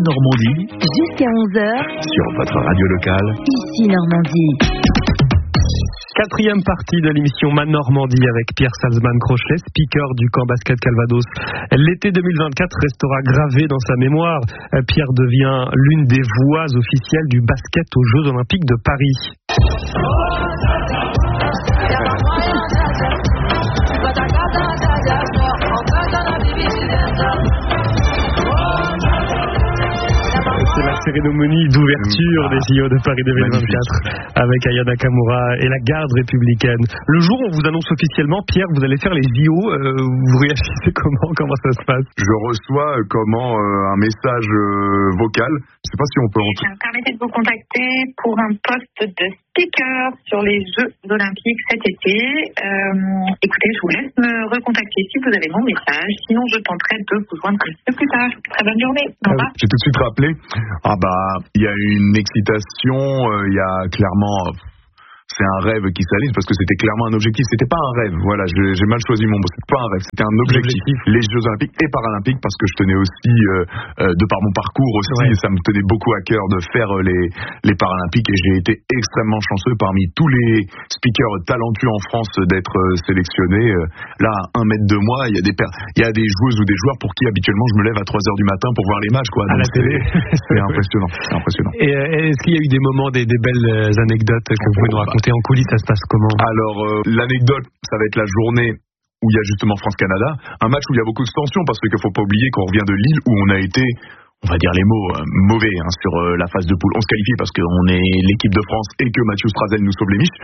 Normandie. Jusqu'à 11h. Sur votre radio locale. Ici Normandie. Quatrième partie de l'émission Man Normandie avec Pierre Salzman-Crochet, speaker du camp basket Calvados. L'été 2024 restera gravé dans sa mémoire. Pierre devient l'une des voix officielles du basket aux Jeux Olympiques de Paris. C'est la cérémonie d'ouverture des JO de Paris 2024 avec Aya Nakamura et la garde républicaine. Le jour où on vous annonce officiellement, Pierre, vous allez faire les JO, vous réagissez comment ça se passe? Je reçois un message vocal. Je ne sais pas si on peut Je me permettais de vous contacter pour un poste de speaker sur les Jeux Olympiques cet été. Écoutez, je vous laisse me recontacter si vous avez mon message. Sinon, je tenterai de vous joindre un peu plus tard. Très bonne journée. Au revoir. J'ai tout de suite rappelé. Il y a une excitation, il y a clairement... C'est un rêve qui s'alise parce que c'était clairement un objectif. C'était pas un rêve. Voilà, j'ai mal choisi mon mot. C'était pas un rêve. C'était un objectif. Les Jeux Olympiques et Paralympiques parce que je tenais aussi, de par mon parcours aussi, ça me tenait beaucoup à cœur de faire les Paralympiques et j'ai été extrêmement chanceux parmi tous les speakers talentueux en France d'être sélectionné. Là, à 1 mètre de moi, il y a des joueuses ou des joueurs pour qui habituellement je me lève à 3h du matin pour voir les matchs, quoi. À la télé. C'est impressionnant. C'est impressionnant. Et est-ce qu'il y a eu des moments, des belles anecdotes que vous pouvez nous raconter en coulisses? Ça se passe comment? Alors, l'anecdote, ça va être la journée où il y a justement France-Canada, un match où il y a beaucoup de tension parce qu'il ne faut pas oublier qu'on revient de Lille où on a été, on va dire les mots, mauvais sur la phase de poule. On se qualifie parce qu'on est l'équipe de France et que Mathieu Strazel nous sauve les miches,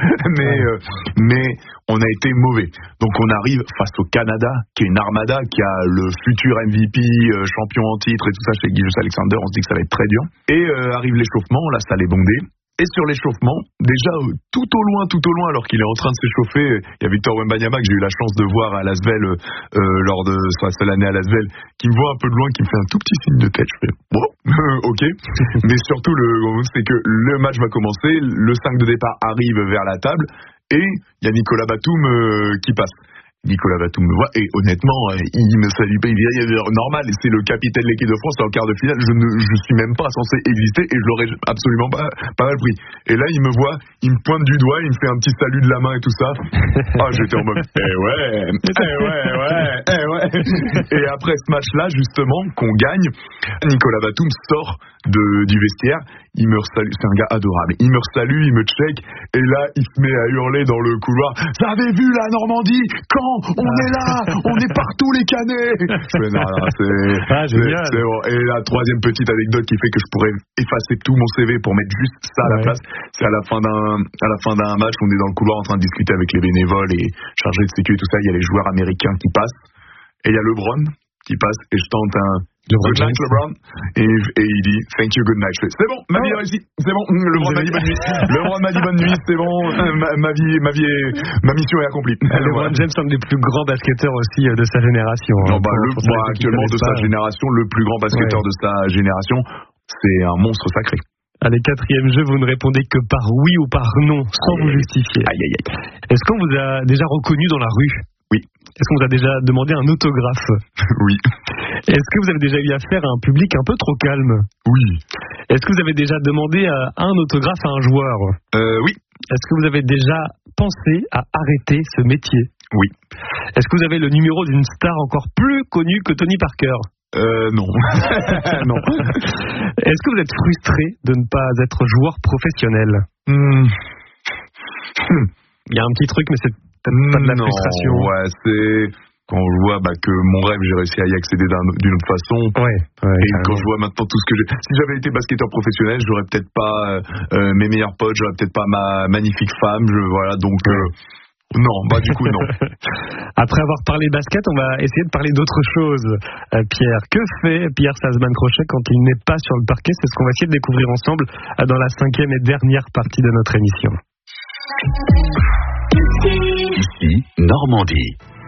mais on a été mauvais. Donc on arrive face au Canada, qui est une armada, qui a le futur MVP, champion en titre et tout ça chez Gilgeous Alexander. On se dit que ça va être très dur. Et arrive l'échauffement, la salle est bondée. Et sur l'échauffement, déjà tout au loin, alors qu'il est en train de s'échauffer, il y a Victor Wembanyama que j'ai eu la chance de voir à Lasvel lors de sa seule année à Lasvel, qui me voit un peu de loin, qui me fait un tout petit signe de tête. Je fais bon, ok. Mais surtout, c'est que le match va commencer, le 5 de départ arrive vers la table et il y a Nicolas Batum qui passe. Nicolas Batum me voit et honnêtement il me salue pas, il dit normal, c'est le capitaine de l'équipe de France, c'est en quart de finale, je suis même pas censé exister et je l'aurais absolument pas mal pris. Et là il me voit, il me pointe du doigt, il me fait un petit salut de la main et tout ça. J'étais en mode ouais. Et après ce match là justement qu'on gagne, Nicolas Batum sort du vestiaire, il me salue, c'est un gars adorable, il me salue, il me check et là il se met à hurler dans le couloir, vous avez vu la Normandie, quand on est là, on est partout les canets. C'est bon. Et la troisième petite anecdote qui fait que je pourrais effacer tout mon CV pour mettre juste ça à la place, c'est à la fin d'un match, on est dans le couloir en train de discuter avec les bénévoles et chargés de sécu et tout ça, il y a les joueurs américains qui passent et il y a LeBron qui passe et je tente un good night LeBron et il dit thank you, good night. C'est bon, ma vie est réussie, c'est bon, LeBron m'a dit bonne nuit. LeBron m'a dit bonne nuit, c'est bon, ma mission est accomplie. LeBron James, un des plus grands basketteurs aussi de sa génération. Actuellement de sa génération, le plus grand basketteur de sa génération, c'est un monstre sacré. Allez, quatrième jeu, vous ne répondez que par oui ou par non, sans vous justifier. Aïe. Est-ce qu'on vous a déjà reconnu dans la rue? Oui. Est-ce qu'on vous a déjà demandé un autographe? Oui. Est-ce que vous avez déjà eu affaire à un public un peu trop calme? Oui. Est-ce que vous avez déjà demandé un autographe à un joueur? Oui. Est-ce que vous avez déjà pensé à arrêter ce métier? Oui. Est-ce que vous avez le numéro d'une star encore plus connue que Tony Parker? Non. Non. Est-ce que vous êtes frustré de ne pas être joueur professionnel? Il y a un petit truc, mais c'est peut-être pas de la frustration. Ouais, c'est quand je vois que mon rêve, j'ai réussi à y accéder d'une autre façon. Et quand je vois maintenant tout ce que j'ai... Si j'avais été basketteur professionnel, j'aurais peut-être pas mes meilleurs potes, j'aurais peut-être pas ma magnifique femme. Non, du coup, non. Après avoir parlé basket, on va essayer de parler d'autre chose. Pierre, que fait Pierre Salzman-Crochet quand il n'est pas sur le parquet? C'est ce qu'on va essayer de découvrir ensemble dans la 5e et dernière partie de notre émission. Ici, Normandie.